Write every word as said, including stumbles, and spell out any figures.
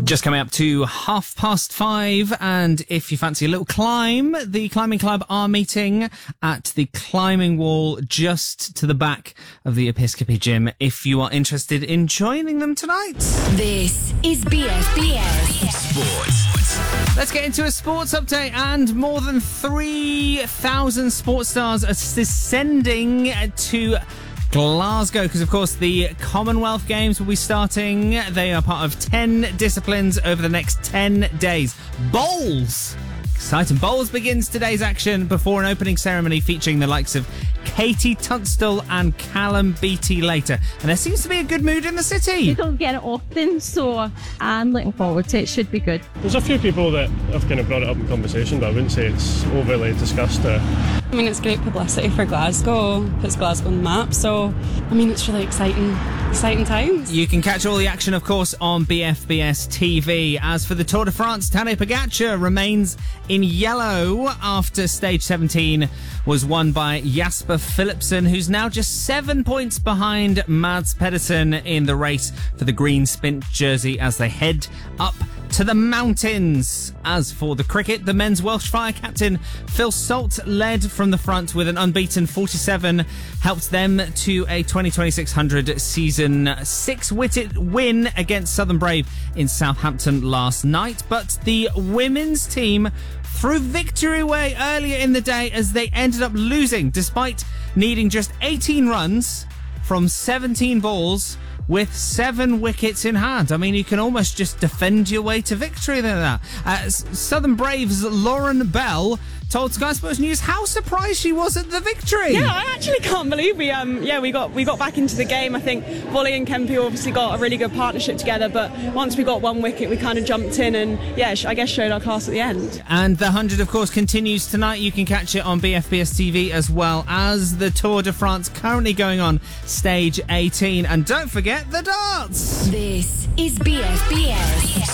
Just coming up to half past five, and if you fancy a little climb, the Climbing Club are meeting at the climbing wall just to the back of the Episcopi Gym if you are interested in joining them tonight. This is B F B S Sports. Let's get into a sports update, and more than three thousand sports stars are descending to Glasgow because, of course, the Commonwealth Games will be starting. They are part of ten disciplines over the next ten days. Bowls! Exciting. Bowls begins today's action before an opening ceremony featuring the likes of Katie Tunstall and Callum Beattie later. And there seems to be a good mood in the city. You don't get it often, so I'm looking forward to it. It should be good. There's a few people that have kind of brought it up in conversation, but I wouldn't say it's overly discussed. Uh. I mean, it's great publicity for Glasgow, puts Glasgow on the map, so, I mean, it's really exciting, exciting times. You can catch all the action, of course, on B F B S T V. As for the Tour de France, Tadej Pogacar remains in yellow after stage seventeen was won by Jasper Philipsen, who's now just seven points behind Mads Pedersen in the race for the green spint jersey as they head up to the mountains. As for the cricket, the men's Welsh Fire captain Phil Salt led from the front with an unbeaten forty-seven, helped them to a twenty twenty-six hundred season six-wicket win against Southern Brave in Southampton last night. But the women's team threw victory away earlier in the day as they ended up losing despite needing just eighteen runs from seventeen balls with seven wickets in hand. I mean, you can almost just defend your way to victory than that. Uh, Southern Braves' Lauren Bell told Sky Sports News how surprised she was at the victory. Yeah, I actually can't believe we um yeah we got we got back into the game. I think Volley and Kempe obviously got a really good partnership together, but once we got one wicket, we kind of jumped in and yeah, I guess showed our class at the end. And the one hundred, of course, continues tonight. You can catch it on B F B S T V as well as the Tour de France currently going on stage eighteen. And don't forget the darts. This is B F B S